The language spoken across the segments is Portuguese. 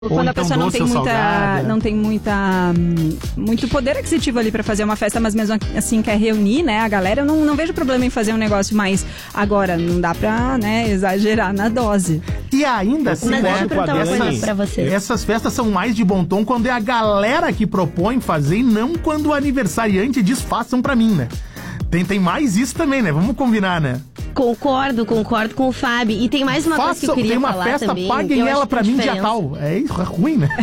Quando a pessoa não tem muito poder aquisitivo ali pra fazer uma festa, mas mesmo assim quer reunir, né, a galera, eu não vejo problema em fazer um negócio mais. Agora, não dá pra, né, exagerar na dose. E ainda assim, mas deixa eu perguntar uma coisa pra vocês. Essas festas são mais de bom tom quando é a galera que propõe fazer e não quando o aniversariante diz façam pra mim, né? Tem mais isso também, né? Vamos combinar, né? Concordo com o Fábio. E tem mais uma coisa que eu queria falar também. Tem uma festa, paguem ela pra mim dia tal. É isso, é ruim, né?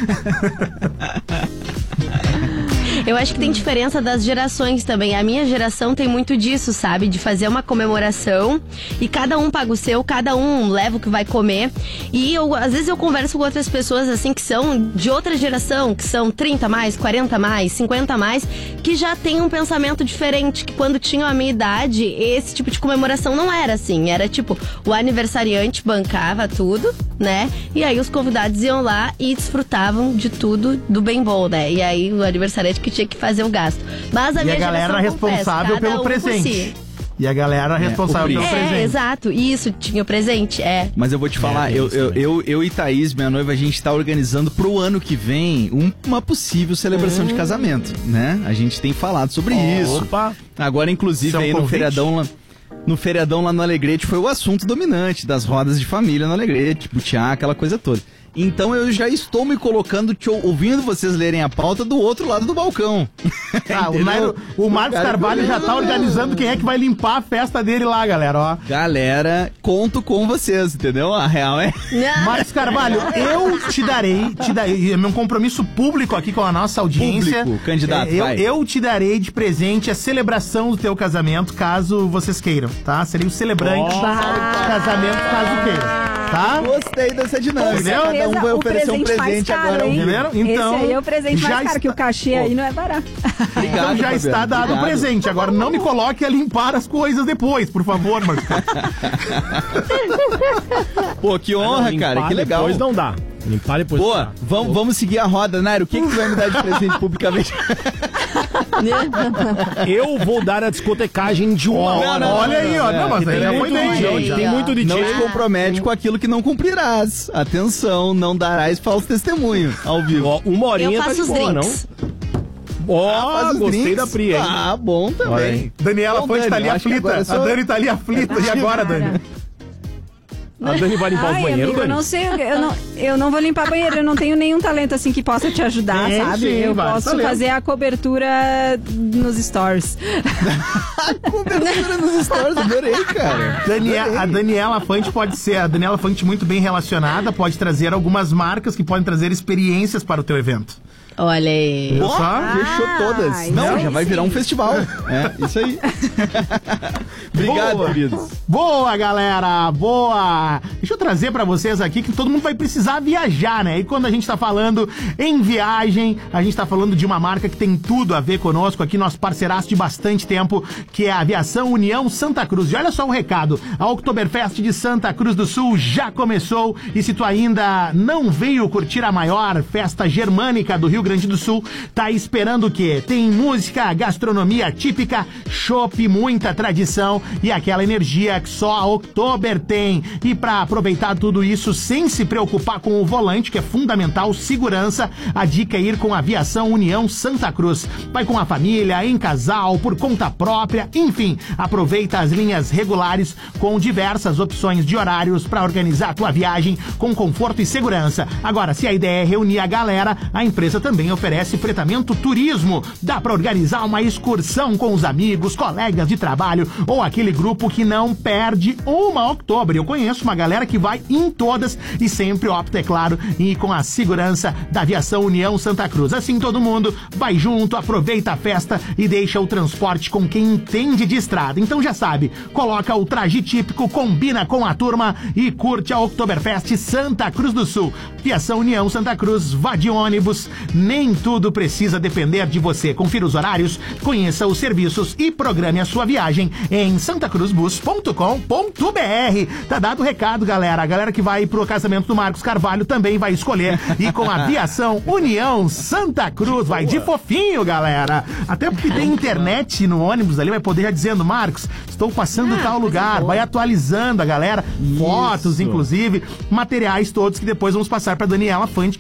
Eu acho que tem diferença das gerações também. A minha geração tem muito disso, sabe? De fazer uma comemoração e cada um paga o seu, cada um leva o que vai comer. E às vezes eu converso com outras pessoas assim que são de outra geração, que são 30 mais, 40 mais, 50 mais, que já tem um pensamento diferente, que quando tinham a minha idade, esse tipo de comemoração não era assim. Era tipo, o aniversariante bancava tudo, né? E aí os convidados iam lá e desfrutavam de tudo do bem bom, né? E aí o aniversariante que tinha que fazer o gasto. Mas a minha galera responsável pelo presente. E a galera responsável pelo presente. Exato, isso, tinha o presente, Mas eu vou te falar, eu e Thaís, minha noiva, a gente tá organizando pro ano que vem uma possível celebração de casamento, né? A gente tem falado sobre isso. Opa! Agora, inclusive, aí no feriadão lá no Alegrete foi o assunto dominante das rodas de família no Alegrete, butiá, aquela coisa toda. Então eu já estou me colocando, ouvindo vocês lerem a pauta do outro lado do balcão. O Marcos Carvalho já tá organizando quem é que vai limpar a festa dele lá, galera, ó. Galera, conto com vocês, entendeu? A real é... Marcos Carvalho, eu te darei, é meu compromisso público aqui com a nossa audiência. Público, candidato, eu te darei de presente a celebração do teu casamento, caso vocês queiram, tá? Seria o celebrante do casamento, caso queiram. Tá? Gostei dessa dinâmica. Cada um vai oferecer um presente agora. Entenderam? Então, esse aí é o presente mais caro, que o cachê aí não é barato. Então já está dado o presente. Agora não me coloque a limpar as coisas depois, por favor, Marcos. Pô, que honra, cara. Que legal. Depois não dá. Limpar depois. Boa, vamos seguir a roda, Nairo. O que tu vai me dar de presente publicamente? Eu vou dar a discotecagem de uma hora. Olha aí, ó. Não, mas ele foi bem, gente. Tem muito de Não te compromete com aquilo que não cumprirás. Atenção, não darás falso testemunho ao vivo. Ó, uma horinha eu faço tá de boa, não? Ó, gostei da Pri, hein? Ah, bom também. Daniela Fonte tá ali aflita. A Dani tá ali aflita. E agora, Dani? A Dani vai limpar os banheiros, amigo, Dani? eu não sei, eu não vou limpar banheiro, eu não tenho nenhum talento assim que possa te ajudar, sabe? Sim, eu posso fazer a cobertura nos stories. Cobertura nos stories, adorei, cara. A Daniela Fante pode ser, a Daniela Fante muito bem relacionada, pode trazer algumas marcas que podem trazer experiências para o teu evento. Olha aí. Fechou todas. Não, já vai virar um festival. Isso aí. Obrigado, queridos. Boa, galera, boa. Deixa eu trazer pra vocês aqui que todo mundo vai precisar viajar, né? E quando a gente tá falando em viagem, a gente tá falando de uma marca que tem tudo a ver conosco aqui, nosso parceiraço de bastante tempo, que é a Aviação União Santa Cruz. E olha só um recado, a Oktoberfest de Santa Cruz do Sul já começou, e se tu ainda não veio curtir a maior festa germânica do Rio Grande do Sul, tá esperando o quê? Tem música, gastronomia típica, chopp, muita tradição e aquela energia que só a Oktober tem. E para aproveitar tudo isso sem se preocupar com o volante, que é fundamental, segurança, a dica é ir com a Aviação União Santa Cruz. Vai com a família, em casal, por conta própria, enfim, aproveita as linhas regulares com diversas opções de horários para organizar a tua viagem com conforto e segurança. Agora, se a ideia é reunir a galera, a empresa também oferece fretamento turismo. Dá para organizar uma excursão com os amigos, colegas de trabalho ou aquele grupo que não perde uma Oktober. Eu conheço uma galera que vai em todas e sempre opta, é claro, em ir com a segurança da Aviação União Santa Cruz. Assim todo mundo vai junto, aproveita a festa e deixa o transporte com quem entende de estrada. Então já sabe, coloca o traje típico, combina com a turma e curte a Oktoberfest Santa Cruz do Sul. Aviação União Santa Cruz, vá de ônibus, Nem tudo precisa depender de você. Confira os horários, conheça os serviços e programe a sua viagem em santacruzbus.com.br. Tá dado o recado, galera. A galera que vai pro casamento do Marcos Carvalho também vai escolher ir com a Aviação União Santa Cruz. Vai de fofinho, galera. Até porque tem internet no ônibus ali, vai poder já dizendo, Marcos, estou passando tal lugar. Vai atualizando a galera, fotos, inclusive, materiais todos que depois vamos passar pra Daniela Fante,